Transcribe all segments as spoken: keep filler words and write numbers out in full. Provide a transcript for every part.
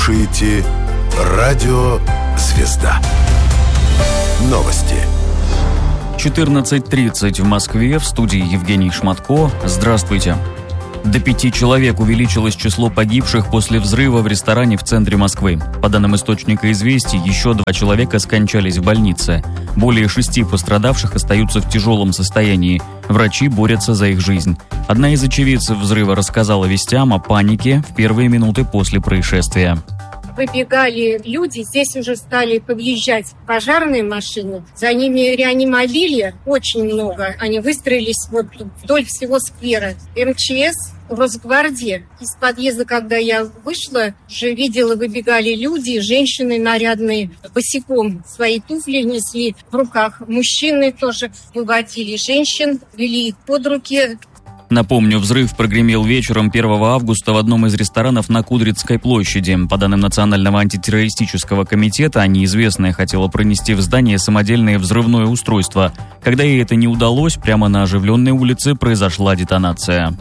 Слушаете радио «Звезда». Новости. четырнадцать тридцать в Москве, в студии Евгений Шматко. Здравствуйте. До пяти человек увеличилось число погибших после взрыва в ресторане в центре Москвы. По данным источника «Известий», еще два человека скончались в больнице. Более шести пострадавших остаются в тяжелом состоянии. Врачи борются за их жизнь. Одна из очевидцев взрыва рассказала «Вестям» о панике в первые минуты после происшествия. Выбегали люди, здесь уже стали подъезжать пожарные машины. За ними реанимобили очень много. Они выстроились вот вдоль всего сквера. МЧС, Росгвардия. Из подъезда, когда я вышла, уже видела, выбегали люди, женщины нарядные, босиком свои туфли несли в руках. Мужчины тоже выводили женщин, вели их под руки. Напомню, взрыв прогремел вечером первого августа в одном из ресторанов на Кудрицкой площади. По данным Национального антитеррористического комитета, неизвестная хотела пронести в здание самодельное взрывное устройство. Когда ей это не удалось, прямо на оживленной улице произошла детонация.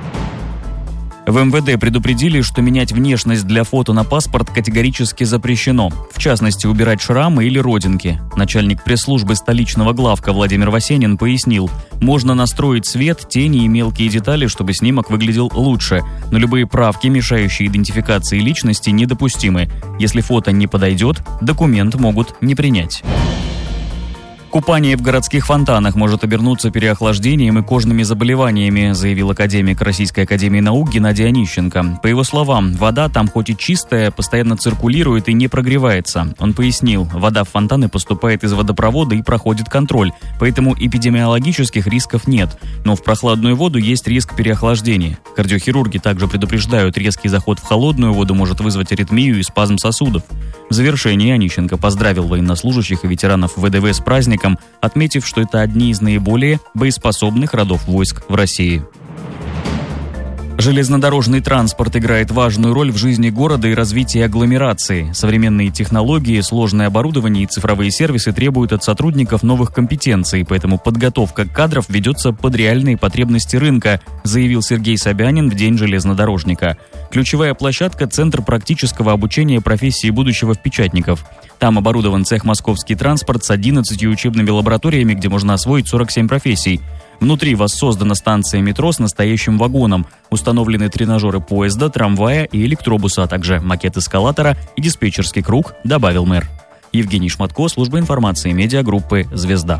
В эм вэ дэ предупредили, что менять внешность для фото на паспорт категорически запрещено. В частности, убирать шрамы или родинки. Начальник пресс-службы столичного главка Владимир Васенин пояснил, можно настроить свет, тени и мелкие детали, чтобы снимок выглядел лучше. Но любые правки, мешающие идентификации личности, недопустимы. Если фото не подойдет, документ могут не принять. Купание в городских фонтанах может обернуться переохлаждением и кожными заболеваниями, заявил академик Российской академии наук Геннадий Онищенко. По его словам, вода там хоть и чистая, постоянно циркулирует и не прогревается. Он пояснил, вода в фонтаны поступает из водопровода и проходит контроль, поэтому эпидемиологических рисков нет. Но в прохладную воду есть риск переохлаждения. Кардиохирурги также предупреждают, резкий заход в холодную воду может вызвать аритмию и спазм сосудов. В завершении Онищенко поздравил военнослужащих и ветеранов вэ дэ вэ с праздником, отметив, что это одни из наиболее боеспособных родов войск в России. Железнодорожный транспорт играет важную роль в жизни города и развитии агломерации. Современные технологии, сложное оборудование и цифровые сервисы требуют от сотрудников новых компетенций, поэтому подготовка кадров ведется под реальные потребности рынка, заявил Сергей Собянин в День железнодорожника. Ключевая площадка – Центр практического обучения профессии будущего в Печатников. Там оборудован цех «Московский транспорт» с одиннадцатью учебными лабораториями, где можно освоить сорок семь профессий. Внутри воссоздана станция метро с настоящим вагоном, установлены тренажеры поезда, трамвая и электробуса, а также макет эскалатора и диспетчерский круг, добавил мэр. Евгений Шматко, служба информации медиагруппы «Звезда».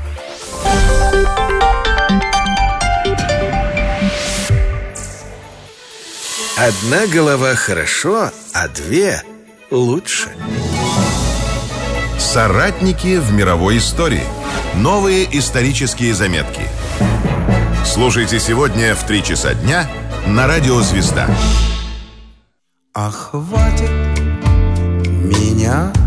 Одна голова хорошо, а две лучше. Соратники в мировой истории. Новые исторические заметки. Слушайте сегодня в три часа дня на радио «Звезда». А хватит меня